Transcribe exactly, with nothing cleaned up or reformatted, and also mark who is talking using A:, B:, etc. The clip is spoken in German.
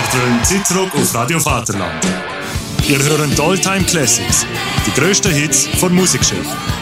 A: dröhnt Zeitrock auf Radio Vaterland. Ihr hören die All-Time Classics, die grössten Hits von Musikgeschichte.